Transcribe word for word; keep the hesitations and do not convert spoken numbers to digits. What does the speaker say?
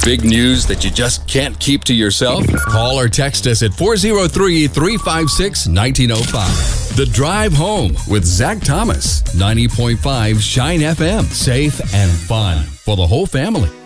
Big news that you just can't keep to yourself? Call or text us at four oh three, three five six, one nine oh five. The Drive Home with Zach Thomas, ninety point five Shine F M. Safe and fun for the whole family.